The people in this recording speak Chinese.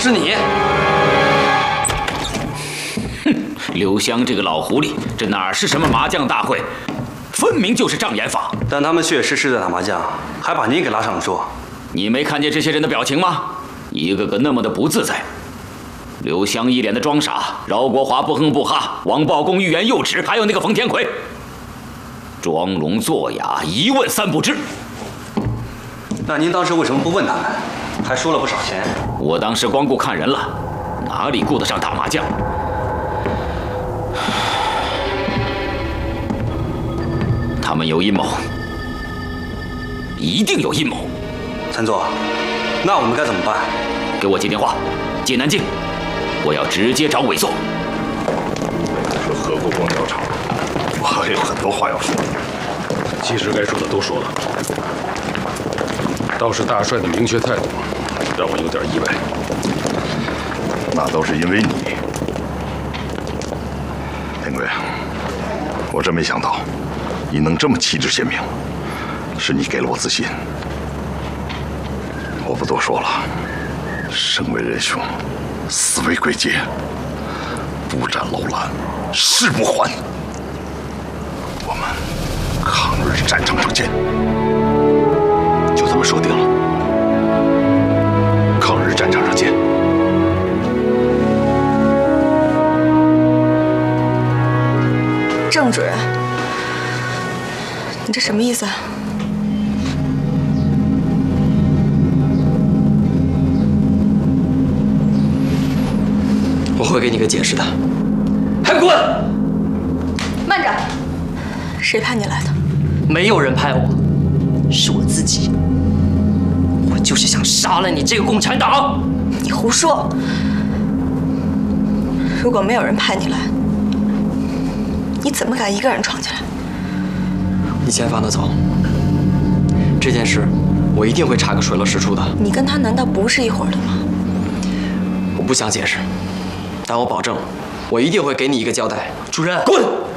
是你。 哼，刘湘这个老狐狸，这哪是什么麻将大会，分明就是障眼法。 但他们确实是在打麻将，还把您给拉上了桌。 你没看见这些人的表情吗？一个个那么的不自在。刘湘一脸的装傻，饶国华不哼不哈，王报公欲言又止，还有那个冯天魁，装聋作哑，一问三不知。 那您当时为什么不问他们？还收了不少钱。 我当时光顾看人了，哪里顾得上打麻将？他们有阴谋，一定有阴谋。 陈座，那我们该怎么办？ 给我接电话，进南京，我要直接找韦宋。 说何国光调查，我还有很多话要说。其实该说的都说了，倒是大帅的明确态度让我有点意外。 那都是因为你，天贵，我真没想到你能这么旗帜鲜明，是你给了我自信。我不多说了，生为人兄，死为贵贱，不斩楼兰，誓不还。我们抗日战场上见。就这么说定了，抗日战场上见。 郑主任，你这什么意思啊？ 我会给你个解释的。 还不滚！ 慢着，谁派你来的？ 没有人派我，是我自己。我就是想杀了你这个共产党！ 你胡说！如果没有人派你来，你怎么敢一个人闯进来？ 你先放他走。这件事我一定会查个水落石出的。 你跟他难道不是一伙的吗？ 我不想解释，但我保证，我一定会给你一个交代。 主任， 滚！